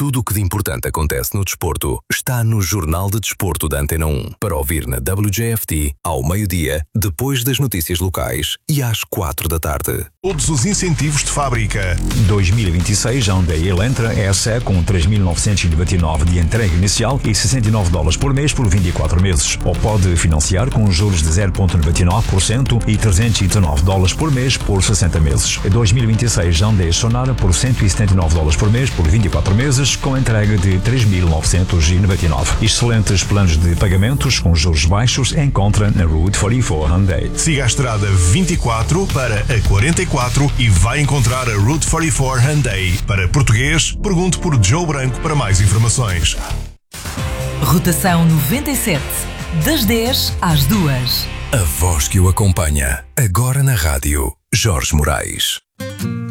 Tudo o que de importante acontece no desporto está no Jornal de Desporto da Antena 1. Para ouvir na WJFT, ao meio-dia, depois das notícias locais e às 4 da tarde. Todos os incentivos de fábrica. 2026, Hyundai Elantra SE com 3.999 de entrega inicial e $69 por mês por 24 meses. Ou pode financiar com juros de 0,99% e $319 por mês por 60 meses. 2026, Hyundai Sonara por $179 por mês por 24 meses com entrega de 3.999. Excelentes planos de pagamentos com juros baixos encontra na Route 44 Hyundai. Siga a estrada 24 para a 44 e vai encontrar a Route 44 Hyundai. Para português, pergunte por Joe Branco para mais informações. Rotação 97, das 10 às 2. A voz que o acompanha, agora na rádio, Jorge Moraes.